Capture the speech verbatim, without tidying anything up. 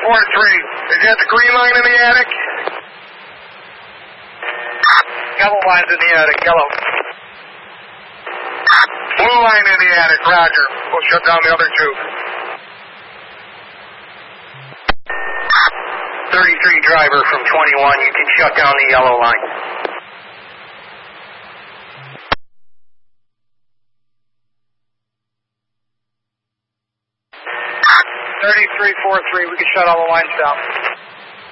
four three, is that the green line in the attic? Yellow line's in the attic, yellow. Blue line in the attic, roger. We'll shut down the other two. thirty-three driver from twenty-one, you can shut down the yellow line. thirty-three four three, we can shut all the lines down.